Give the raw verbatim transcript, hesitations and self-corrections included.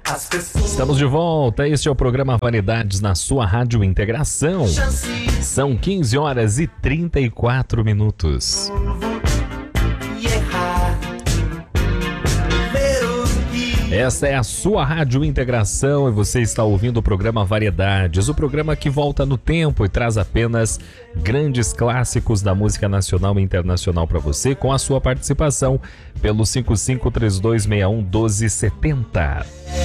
Estamos de volta, este é o programa Variedades na sua Rádio Integração. São quinze horas e trinta e quatro minutos. Essa é a sua Rádio Integração e você está ouvindo o programa Variedades, o programa que volta no tempo e traz apenas grandes clássicos da música nacional e internacional para você, com a sua participação pelo cinco cinco três dois seis um um doze setenta.